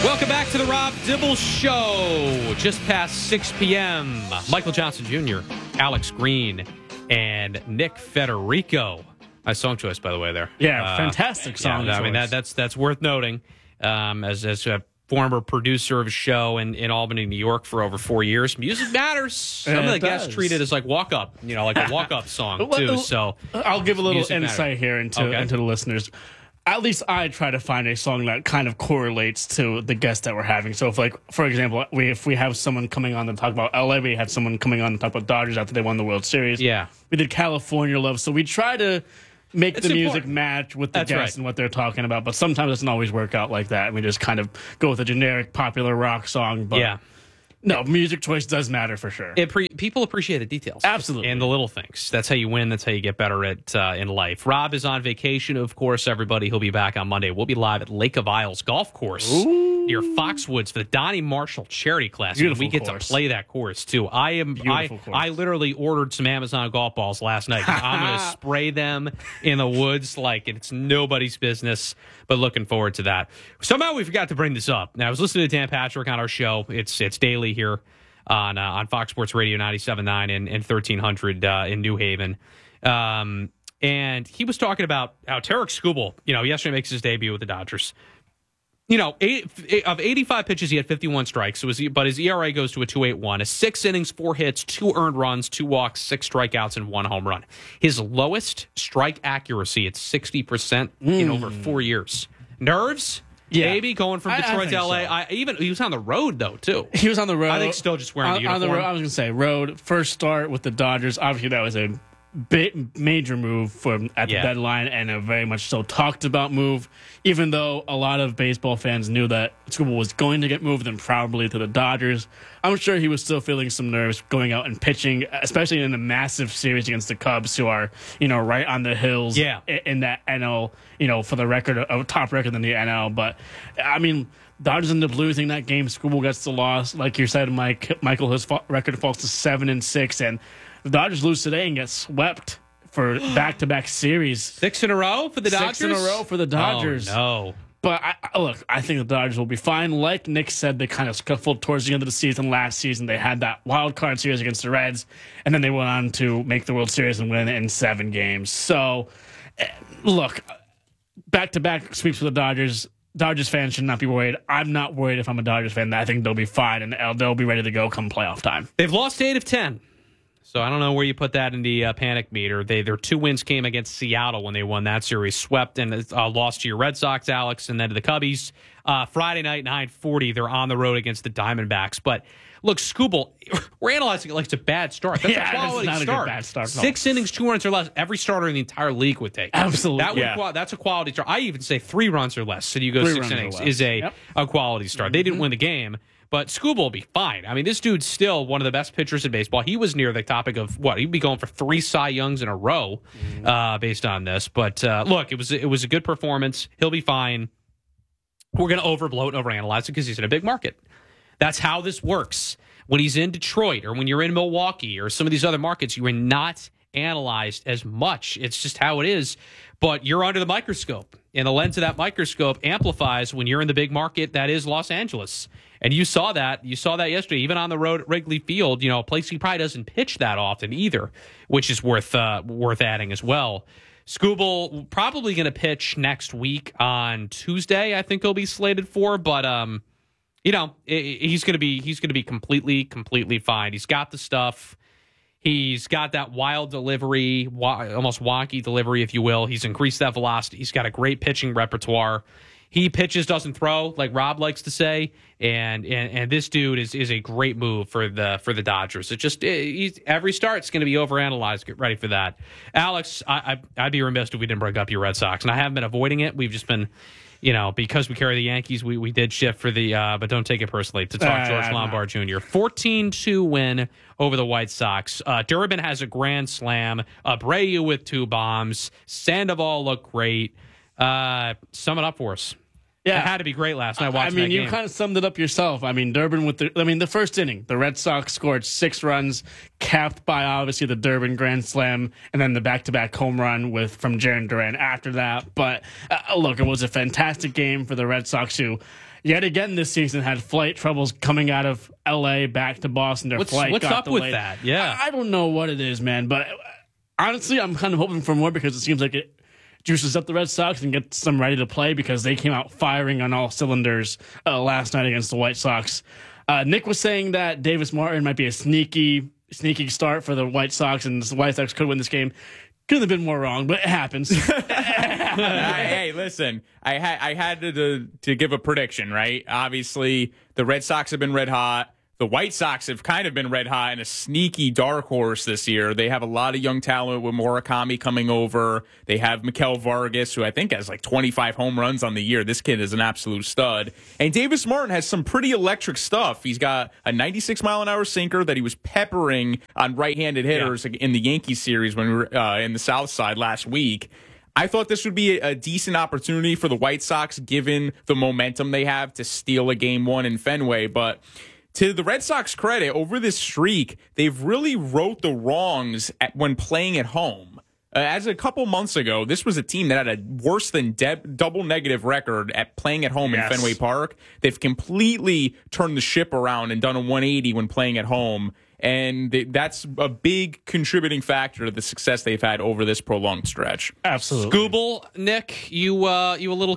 Welcome back to the Rob Dibble Show. Just past 6 p.m. Michael Johnson Jr., Alex Green, and Nick Federico. Nice song choice, by the way, there. Yeah, fantastic song choice. I mean, that's worth noting. As a former producer of a show in Albany, New York for over 4 years, music matters. Some of the guests treat it as like walk-up, like a walk-up song, too. So I'll give a little insight here into the listeners. At least I try to find a song that kind of correlates to the guest that we're having. So, for example, if we have someone coming on to talk about LA, we had someone coming on to talk about Dodgers after they won the World Series. Yeah. We did California Love. So we try to make the music match with the guests and what they're talking about. But sometimes it doesn't always work out like that. We just kind of go with a generic popular rock song. But yeah. No, music choice does matter for sure. People appreciate the details. Absolutely. And the little things. That's how you win. That's how you get better at in life. Rob is on vacation, of course, everybody. He'll be back on Monday. We'll be live at Lake of Isles Golf Course near Foxwoods for the Donnie Marshall Charity Classic. Beautiful we get course. to play that course, too. I literally ordered some Amazon golf balls last night. I'm going to spray them in the woods like it's nobody's business, but looking forward to that. Somehow we forgot to bring this up. Now, I was listening to Dan Patrick on our show. It's daily here on Fox Sports Radio 97.9 and 1300 in New Haven. And he was talking about how Tarek Skubal, yesterday makes his debut with the Dodgers. Of 85 pitches, he had 51 strikes. But his ERA goes to a 2.81. 6 innings, 4 hits, 2 earned runs, 2 walks, 6 strikeouts, and 1 home run. His lowest strike accuracy at 60% in over 4 years. Nerves? Yeah. Maybe going from Detroit to LA. So. He was on the road, though, too. He was on the road. I think still just wearing the uniform. On the road, I was going to say, road, first start with the Dodgers. Obviously, that was a major move at the deadline and a very much so talked about move, even though a lot of baseball fans knew that Skubal was going to get moved and probably to the Dodgers. I'm sure he was still feeling some nerves going out and pitching, especially in a massive series against the Cubs, who are, right on the hills in that NL, for the record, a top record in the NL. But, I mean, Dodgers end up losing that game. Skubal gets the loss. Like you said, Michael, his record falls to 7-6, and the Dodgers lose today and get swept for back-to-back series. 6 in a row for the Dodgers? 6 in a row for the Dodgers. Oh, no. But, I think the Dodgers will be fine. Like Nick said, they kind of scuffled towards the end of the season. Last season, they had that wild card series against the Reds, and then they went on to make the World Series and win in 7 games. So, look, back-to-back sweeps for the Dodgers. Dodgers fans should not be worried. I'm not worried if I'm a Dodgers fan. I think they'll be fine, and they'll be ready to go come playoff time. They've lost 8 of 10. So I don't know where you put that in the panic meter. Their 2 wins came against Seattle when they won that series, swept and lost to your Red Sox, Alex, and then to the Cubbies. Friday night, 9:40, they're on the road against the Diamondbacks. But look, Skubal, we're analyzing it like it's a bad start. That's a quality not start. A good bad start. No. 6 innings, 2 runs or less. Every starter in the entire league would take. Absolutely. That's a quality start. I even say 3 runs or less. So you go 6 innings is a quality start. They didn't win the game. But Skubal will be fine. I mean, this dude's still one of the best pitchers in baseball. He was near the topic of he'd be going for 3 Cy Youngs in a row based on this. But look, it was a good performance. He'll be fine. We're going to overblow it, overanalyze it because he's in a big market. That's how this works. When he's in Detroit or when you're in Milwaukee or some of these other markets, you are not analyzed as much. It's just how it is. But you're under the microscope, and the lens of that microscope amplifies when you're in the big market that is Los Angeles. And you saw that. You saw that yesterday, even on the road at Wrigley Field, a place he probably doesn't pitch that often either, which is worth adding as well. Skubal probably going to pitch next week on Tuesday. I think he'll be slated for, but he's going to be completely fine. He's got the stuff. He's got that wild delivery, almost wonky delivery, if you will. He's increased that velocity. He's got a great pitching repertoire. He pitches, doesn't throw, like Rob likes to say, and this dude is a great move for the Dodgers. It just every start's going to be overanalyzed. Get ready for that, Alex. I'd be remiss if we didn't bring up your Red Sox, and I haven't been avoiding it. We've just been, because we carry the Yankees, we did shift for the, but don't take it personally, to talk George Lombard Jr. 14-2 win over the White Sox. Durbin has a grand slam. Abreu with 2 bombs. Sandoval looked great. Sum it up for us. It had to be great last night watching that game. You kind of summed it up yourself. Durbin the first inning, the Red Sox scored 6 runs, capped by obviously the Durbin grand slam, and then the back-to-back home run from Jarren Duran after that. But look, it was a fantastic game for the Red Sox, who yet again this season had flight troubles coming out of L.A. back to Boston. Their flight what's got up delayed. with that? Yeah, I don't know what it is, man. But honestly, I'm kind of hoping for more because it seems like it juices up the Red Sox and gets them ready to play because they came out firing on all cylinders last night against the White Sox. Nick was saying that Davis Martin might be a sneaky start for the White Sox, and the White Sox could win this game. Couldn't have been more wrong, but it happens. Hey, listen, I had to give a prediction, right? Obviously, the Red Sox have been red hot. The White Sox have kind of been red hot and a sneaky dark horse this year. They have a lot of young talent with Murakami coming over. They have Miguel Vargas, who I think has like 25 home runs on the year. This kid is an absolute stud. And Davis Martin has some pretty electric stuff. He's got a 96-mile-an-hour sinker that he was peppering on right-handed hitters in the Yankees series when we were in the South Side last week. I thought this would be a decent opportunity for the White Sox, given the momentum they have to steal a Game 1 in Fenway, but to the Red Sox credit, over this streak, they've really wrote the wrongs when playing at home. As a couple months ago, this was a team that had a worse than double negative record at playing at home in Fenway Park. They've completely turned the ship around and done a 180 when playing at home. And that's a big contributing factor to the success they've had over this prolonged stretch. Absolutely. Scooble, Nick, you a little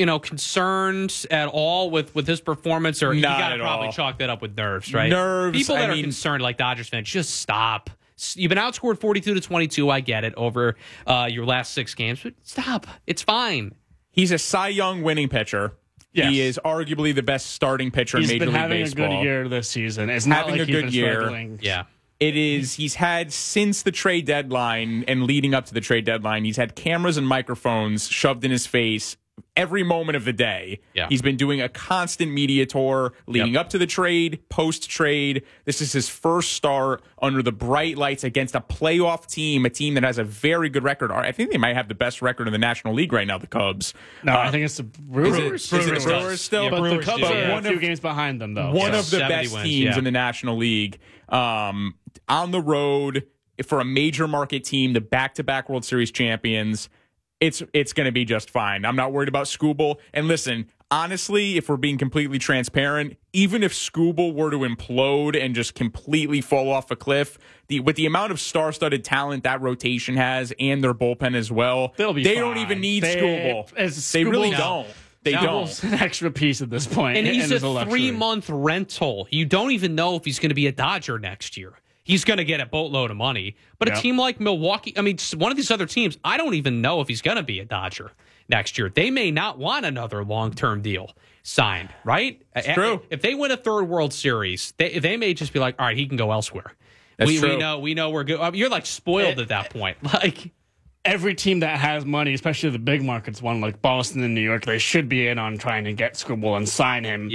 concerned at all with his performance, or you got to probably chalk that up with nerves, right? Nerves. People that are concerned, like Dodgers fans, just stop. You've been outscored 42-22. I get it over your last 6 games, but stop. It's fine. He's a Cy Young winning pitcher. Yes. He is arguably the best starting pitcher in Major League Baseball. He's been having a good year this season. It's not having like a good year. Struggling. Yeah. It is. He's had, since the trade deadline and leading up to the trade deadline, he's had cameras and microphones shoved in his face every moment of the day. Yeah. He's been doing a constant media tour leading up to the trade, post-trade. This is his first start under the bright lights against a playoff team, a team that has a very good record. I think they might have the best record in the National League right now, the Cubs. No, I think it's the Brewers. Is it the Brewers still? Yeah, but Brewers the Cubs are a few games behind them, though. One of the best wins, teams in the National League. On the road for a major market team, the back-to-back World Series champions. It's going to be just fine. I'm not worried about Scooble. And listen, honestly, if we're being completely transparent, even if Scooble were to implode and just completely fall off a cliff, with the amount of star-studded talent that rotation has and their bullpen as well, they don't even need Scooble. They really don't. They don't. An extra piece at this point. And he's a 3-month rental. You don't even know if he's going to be a Dodger next year. He's going to get a boatload of money. But a team like Milwaukee, one of these other teams, I don't even know if he's going to be a Dodger next year. They may not want another long-term deal signed, right? It's true. If they win a third World Series, they may just be like, all right, he can go elsewhere. That's true. We know we're good. You're like spoiled at that point. Like, every team that has money, especially the big markets, one like Boston and New York, they should be in on trying to get Scooble and sign him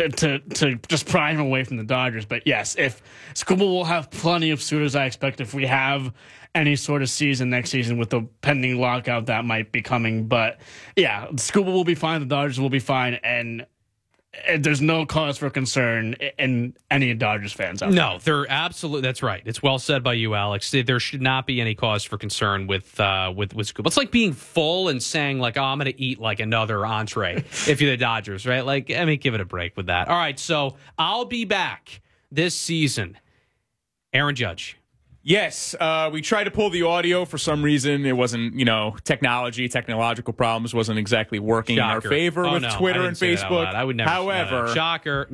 to just pry him away from the Dodgers. But yes, if Scooble will have plenty of suitors, I expect, if we have any sort of season next season with the pending lockout that might be coming. But yeah, Scooble will be fine, the Dodgers will be fine, and there's no cause for concern in any Dodgers fans out there. No, they're absolutely. That's right. It's well said by you, Alex. There should not be any cause for concern with Scooble. It's like being full and saying like, "Oh, I'm going to eat like another entree." If you're the Dodgers, right? Like, give it a break with that. All right, so I'll be back this season. Aaron Judge. Yes, we tried to pull the audio. For some reason, it wasn't, technological problems wasn't exactly working in our favor with Twitter and Facebook. I would never. However, shocker.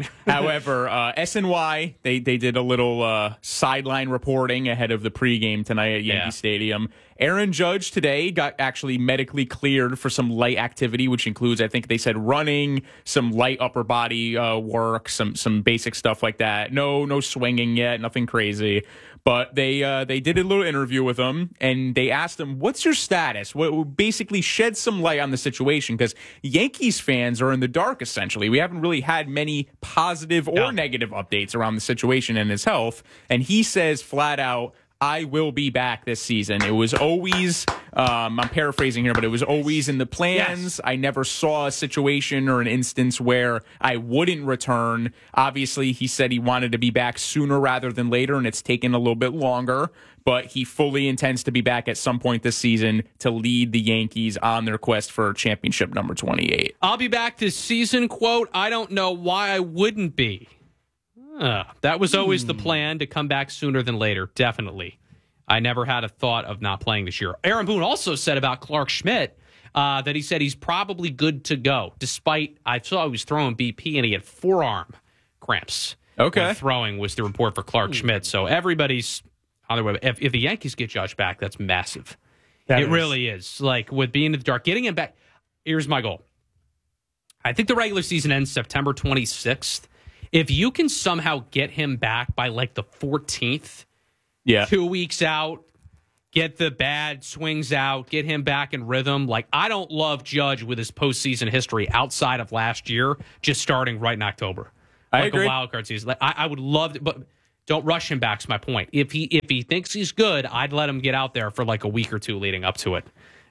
SNY, they did a little sideline reporting ahead of the pregame tonight at Yankee Stadium. Aaron Judge today got actually medically cleared for some light activity, which includes, I think they said, running, some light upper body work, some basic stuff like that. No swinging yet, nothing crazy. But they did a little interview with him, and they asked him, what's your status? Basically shed some light on the situation, because Yankees fans are in the dark, essentially. We haven't really had many positive or negative updates around the situation and his health. And he says flat out, I will be back this season. It was always, I'm paraphrasing here, but it was always in the plans. Yes. I never saw a situation or an instance where I wouldn't return. Obviously, he said he wanted to be back sooner rather than later, and it's taken a little bit longer. But he fully intends to be back at some point this season to lead the Yankees on their quest for championship number 28. I'll be back this season, quote, I don't know why I wouldn't be. That was always the plan, to come back sooner than later, definitely. I never had a thought of not playing this year. Aaron Boone also said about Clark Schmidt that he said he's probably good to go, despite, I saw he was throwing BP and he had forearm cramps. Okay. Throwing was the report for Clark Schmidt. So everybody's on their way. If the Yankees get Judge back, that's massive. It really is. Like, with being in the dark, getting him back, here's my goal. I think the regular season ends September 26th. If you can somehow get him back by like the 14th, 2 weeks out, get the bad swings out, get him back in rhythm. Like, I don't love Judge with his postseason history outside of last year, just starting right in October. I agree. A wild card season. Like, I would love to, but don't rush him back is my point. If he thinks he's good, I'd let him get out there for like a week or two leading up to it,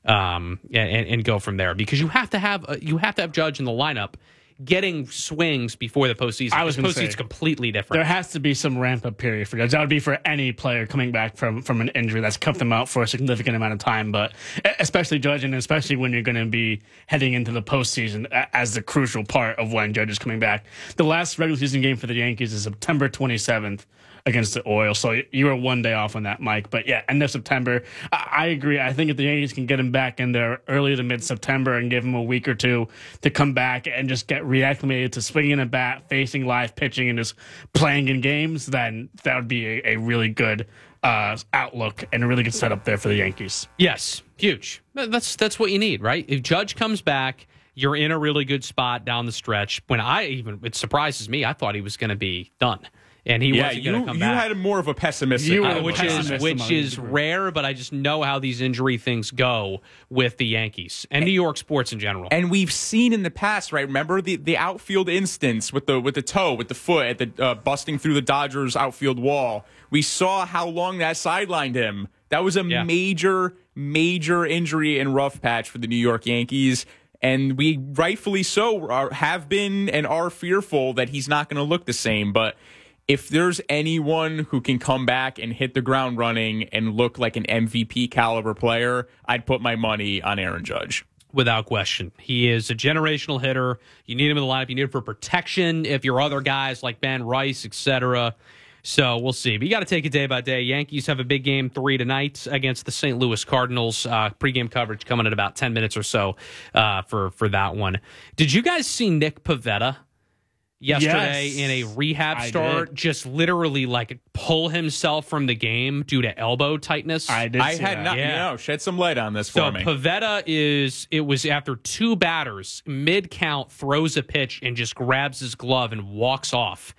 and go from there, because you have to have Judge in the lineup getting swings before the postseason. I was going to say, it's completely different. There has to be some ramp-up period for Judge. That would be for any player coming back from an injury that's kept them out for a significant amount of time, but especially Judge, and especially when you're going to be heading into the postseason as the crucial part of when Judge is coming back. The last regular season game for the Yankees is September 27th against the Orioles, so you were 1 day off on that, Mike. But yeah, end of September. I agree. I think if the Yankees can get him back in there early to mid-September and give him a week or two to come back and just get reacclimated to swinging a bat, facing live pitching, and just playing in games, then that would be a really good outlook and a really good setup there for the Yankees. Yes, huge. That's what you need, right? If Judge comes back, you're in a really good spot down the stretch. It surprises me. I thought he was going to be done. And he wasn't going to come back. You had more of a pessimistic, which is rare, but I just know how these injury things go with the Yankees and New York sports in general. And we've seen in the past, right? Remember the outfield instance with the toe, with the foot at the busting through the Dodgers outfield wall. We saw how long that sidelined him. That was a major injury and rough patch for the New York Yankees. And we rightfully so have been and are fearful that he's not going to look the same. But if there's anyone who can come back and hit the ground running and look like an MVP caliber player, I'd put my money on Aaron Judge. Without question. He is a generational hitter. You need him in the lineup. You need him for protection if your other guys like Ben Rice, etc. So we'll see. But you got to take it day by day. Yankees have a big game 3 tonight against the St. Louis Cardinals. Pregame coverage coming in about 10 minutes or so for that one. Did you guys see Nick Pivetta yesterday in a rehab start, just literally like pull himself from the game due to elbow tightness? I had not. Shed some light on this for me. So Pivetta it was after 2 batters, mid-count, throws a pitch and just grabs his glove and walks off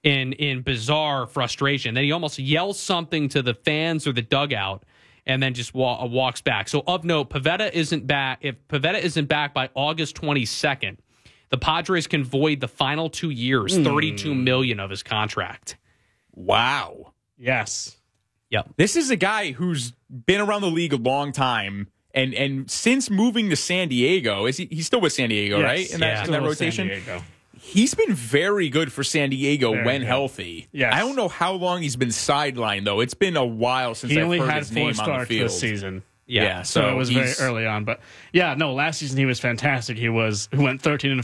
in bizarre frustration. Then he almost yells something to the fans or the dugout and then just walks back. So of note, Pivetta isn't back. If Pivetta isn't back by August 22nd, the Padres can void the final 2 years, $32 million of his contract. Wow. Yes. Yep. This is a guy who's been around the league a long time, and since moving to San Diego, he's still with San Diego, right? In that rotation. He's been very good for San Diego when healthy. Yes. I don't know how long he's been sidelined, though. It's been a while since I've heard his name on the field. This season. Yeah, so it was very early on, but last season he was fantastic. He went 13-5,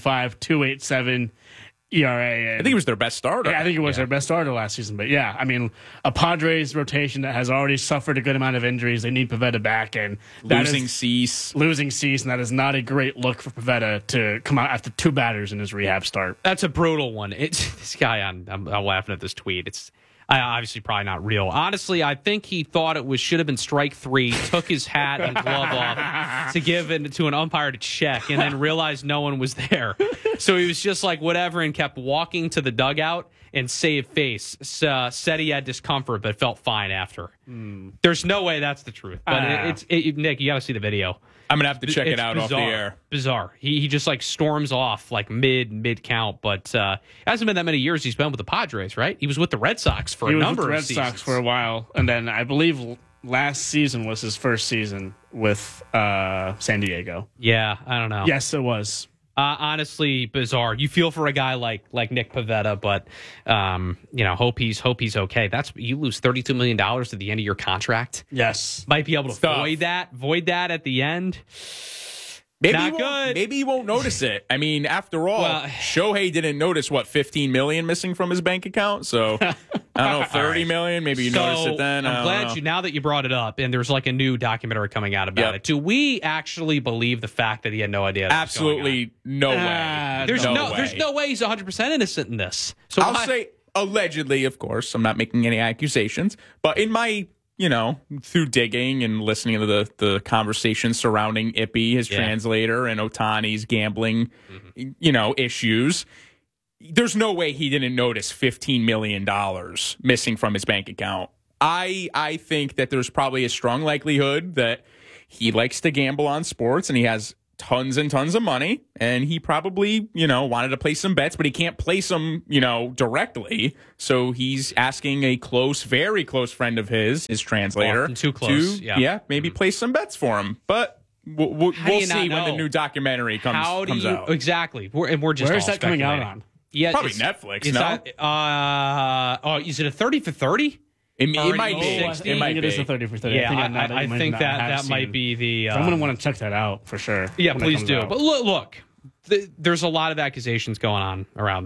2.87 ERA. I think he was their best starter. Yeah, I think he was their best starter last season. But a Padres rotation that has already suffered a good amount of injuries. They need Pivetta back, and losing Cease, and that is not a great look for Pivetta to come out after 2 batters in his rehab start. That's a brutal one. It's this guy. I'm laughing at this tweet. It's obviously probably not real. Honestly, I think he thought it should have been strike 3, took his hat and glove off to give it to an umpire to check, and then realized no one was there. So he was just like, whatever, and kept walking to the dugout and saved face. Said he had discomfort, but felt fine after. There's no way that's the truth. But Nick, you got to see the video. I'm going to have to check it out bizarre, off the air. Bizarre. He just like storms off like mid count, but it hasn't been that many years he's been with the Padres, right? He was with the Red Sox for a number of seasons. He was with the Red Sox for a while, and then I believe last season was his first season with San Diego. Yeah, I don't know. Yes, it was. Honestly, bizarre. You feel for a guy like Nick Pivetta, but hope he's okay. You lose $32 million at the end of your contract. Yes, might be able to void that at the end. Maybe he won't notice it. I mean, after all, Shohei didn't notice $15 million missing from his bank account. So I don't know, $30 million. Maybe you noticed it then. I'm glad now that you brought it up, and there's like a new documentary coming out about it. Do we actually believe the fact that he had no idea? Absolutely no way. There's no way he's 100% innocent in this. So I'll say allegedly, of course. I'm not making any accusations, but in my through digging and listening to the conversation surrounding Ippy, his translator, and Ohtani's gambling, issues, there's no way he didn't notice $15 million missing from his bank account. I think that there's probably a strong likelihood that he likes to gamble on sports and he has tons and tons of money, and he probably, wanted to place some bets, but he can't place them, directly. So he's asking a very close friend of his translator, too close, to maybe place some bets for him. But we'll see when the new documentary comes out. Exactly. We're just where's that coming out on? Yeah, probably Netflix. Is it a 30 for 30? It might be. It might be. It is a 30 for 30. Yeah, I think that might be the. I'm going to want to check that out for sure. Yeah, please do. But look, there's a lot of accusations going on around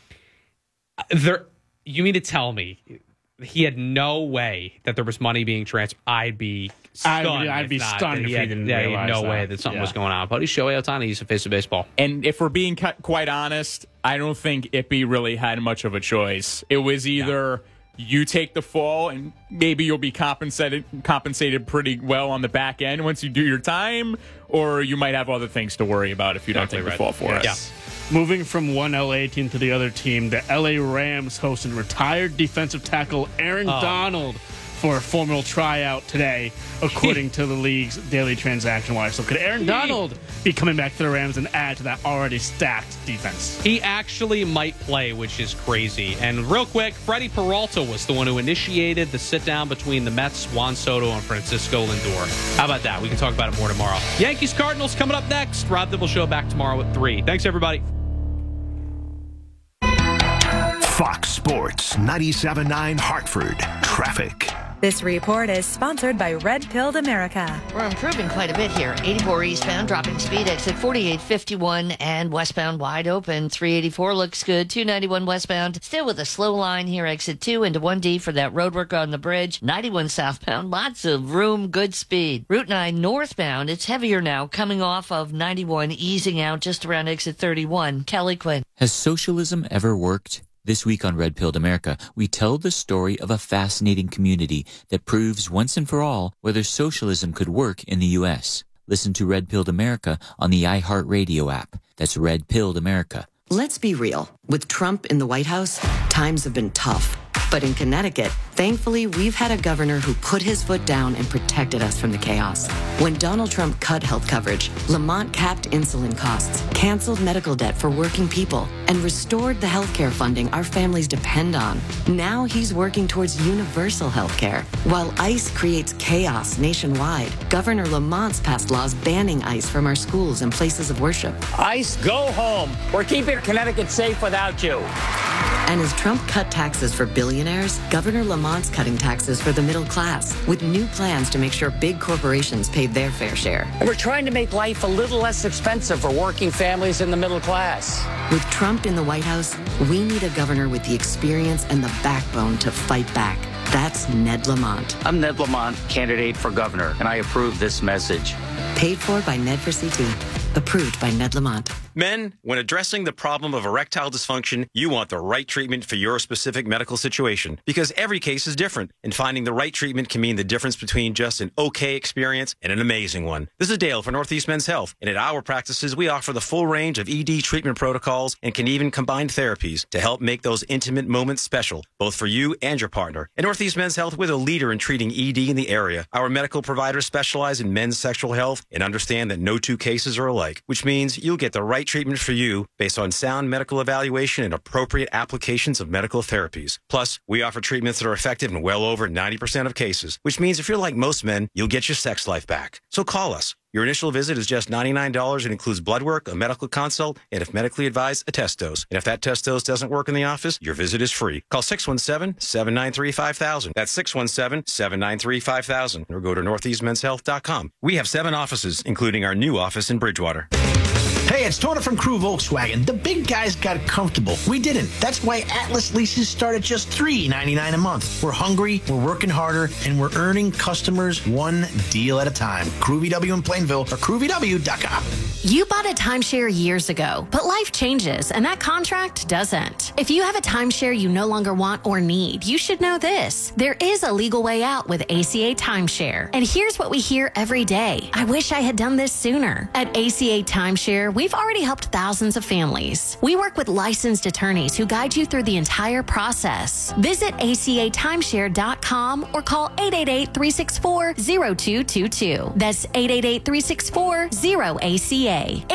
there. You mean to tell me he had no way that there was money being transferred? I'd be stunned. I'd be stunned if he didn't realize no way that something was going on. But he's Shohei Ohtani. He's the face of baseball. And if we're being quite honest, I don't think Ippy really had much of a choice. It was either. Yeah. You take the fall, and maybe you'll be compensated pretty well on the back end once you do your time, or you might have other things to worry about if you don't take the fall for it. Yeah. Moving from one LA team to the other team, the LA Rams hosted retired defensive tackle Aaron Donald for a formal tryout today, according to the league's daily transaction wire. So could Aaron Donald be coming back to the Rams and add to that already stacked defense? He actually might play, which is crazy. And real quick, Freddie Peralta was the one who initiated the sit-down between the Mets, Juan Soto, and Francisco Lindor. How about that? We can talk about it more tomorrow. Yankees-Cardinals coming up next. Rob Dibble Show back tomorrow at 3. Thanks, everybody. Fox Sports 97.9 Hartford. Traffic. This report is sponsored by Red Pilled America. We're improving quite a bit here. 84 eastbound, dropping speed, exit 4851, and westbound wide open. 384 looks good. 291 westbound, still with a slow line here, exit 2 into 1D for that road work on the bridge. 91 southbound, lots of room, good speed. Route 9 northbound, it's heavier now, coming off of 91, easing out just around exit 31. Kelly Quinn. Has socialism ever worked? This week on Red Pilled America, we tell the story of a fascinating community that proves once and for all whether socialism could work in the U.S. Listen to Red Pilled America on the iHeartRadio app. That's Red Pilled America. Let's be real. With Trump in the White House, times have been tough. But in Connecticut, thankfully, we've had a governor who put his foot down and protected us from the chaos. When Donald Trump cut health coverage, Lamont capped insulin costs, canceled medical debt for working people, and restored the health care funding our families depend on. Now he's working towards universal health care. While ICE creates chaos nationwide, Governor Lamont's passed laws banning ICE from our schools and places of worship. ICE, go home. We're keeping Connecticut safe without you. And as Trump cut taxes for billionaires, Governor Lamont's cutting taxes for the middle class, with new plans to make sure big corporations paid their fair share. And we're trying to make life a little less expensive for working families in the middle class. With Trump in the White House, we need a governor with the experience and the backbone to fight back. That's Ned Lamont. I'm Ned Lamont, candidate for governor, and I approve this message. Paid for by Ned for CT. Approved by Ned Lamont. Men, when addressing the problem of erectile dysfunction, you want the right treatment for your specific medical situation because every case is different, and finding the right treatment can mean the difference between just an okay experience and an amazing one. This is Dale for Northeast Men's Health, and at our practices, we offer the full range of ED treatment protocols and can even combine therapies to help make those intimate moments special, both for you and your partner. At Northeast Men's Health, we're the leader in treating ED in the area. Our medical providers specialize in men's sexual health and understand that no two cases are alike, which means you'll get the right treatment for you based on sound medical evaluation and appropriate applications of medical therapies. Plus, we offer treatments that are effective in well over 90% of cases, which means if you're like most men, you'll get your sex life back. So call us. Your initial visit is just $99 and includes blood work, a medical consult, and if medically advised, a test dose. And if that test dose doesn't work in the office, your visit is free. Call 617-793-5000. That's 617-793-5000. Or go to northeastmenshealth.com. We have 7 offices, including our new office in Bridgewater. Hey, it's Tony from Crew Volkswagen. The big guys got comfortable. We didn't. That's why Atlas leases start at just $3.99 a month. We're hungry, we're working harder, and we're earning customers one deal at a time. Crew VW in Plainville or crewvw.com. You bought a timeshare years ago, but life changes, and that contract doesn't. If you have a timeshare you no longer want or need, you should know this. There is a legal way out with ACA Timeshare. And here's what we hear every day. I wish I had done this sooner. At ACA Timeshare, we've already helped thousands of families. We work with licensed attorneys who guide you through the entire process. Visit acatimeshare.com or call 888-364-0222. That's 888-364-0ACA.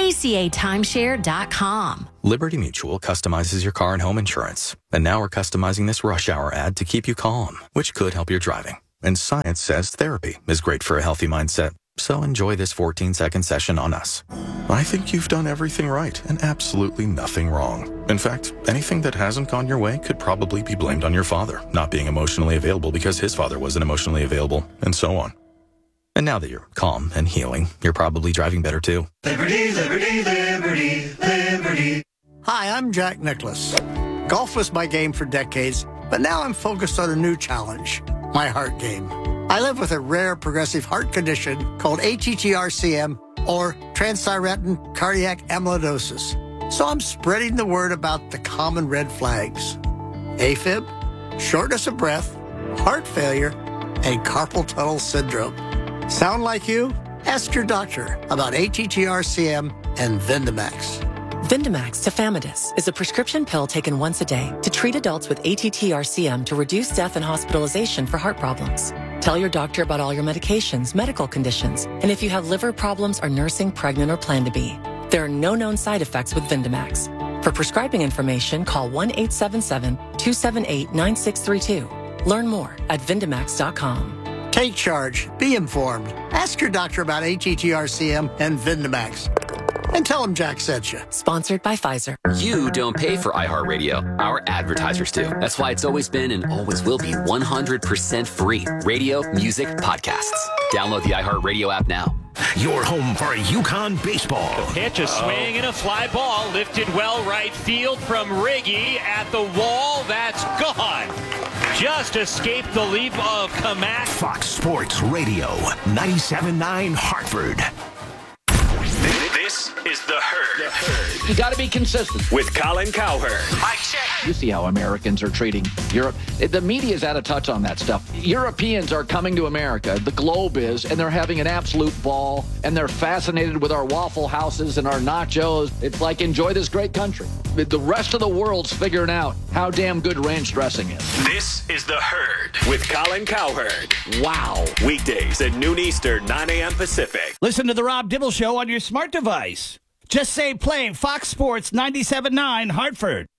acatimeshare.com. Liberty Mutual customizes your car and home insurance. And now we're customizing this rush hour ad to keep you calm, which could help your driving. And science says therapy is great for a healthy mindset. So enjoy this 14-second session on us. I think you've done everything right and absolutely nothing wrong. In fact, anything that hasn't gone your way could probably be blamed on your father not being emotionally available because his father wasn't emotionally available, and so on. And now that you're calm and healing, you're probably driving better too. Liberty, liberty, liberty, liberty. Hi, I'm Jack Nicklaus. Golf was my game for decades, but now I'm focused on a new challenge, my heart game. I live with a rare progressive heart condition called ATTR-CM, or transthyretin cardiac amyloidosis. So I'm spreading the word about the common red flags: AFib, shortness of breath, heart failure, and carpal tunnel syndrome. Sound like you? Ask your doctor about ATTR-CM and Vindamax. Vindamax tafamidis is a prescription pill taken once a day to treat adults with ATTR-CM to reduce death and hospitalization for heart problems. Tell your doctor about all your medications, medical conditions, and if you have liver problems, are nursing, pregnant, or plan to be. There are no known side effects with Vindamax. For prescribing information, call 1-877-278-9632. Learn more at Vindamax.com. Take charge. Be informed. Ask your doctor about ATTR-CM and Vindamax. And tell them Jack sent you. Sponsored by Pfizer. You don't pay for iHeartRadio. Our advertisers do. That's why it's always been and always will be 100% free. Radio, music, podcasts. Download the iHeartRadio app now. Your home for UConn baseball. The pitch, a swing and a fly ball lifted well right field from Riggy at the wall. That's gone. Just escaped the leap of Kamak. Fox Sports Radio, 97.9 Hartford. This is The Herd. You got to be consistent. With Colin Cowherd. Mike check. You see how Americans are treating Europe. The media's out of touch on that stuff. Europeans are coming to America. The globe is, and they're having an absolute ball, and they're fascinated with our Waffle Houses and our nachos. It's like, enjoy this great country. The rest of the world's figuring out how damn good ranch dressing is. This is The Herd with Colin Cowherd. Wow. Weekdays at noon Eastern, 9 a.m. Pacific. Listen to The Rob Dibble Show on your smart device. Just say play Fox Sports 97.9 Hartford.